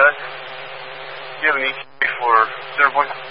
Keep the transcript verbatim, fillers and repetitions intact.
guys. Do you have an E T A for Centerpoint?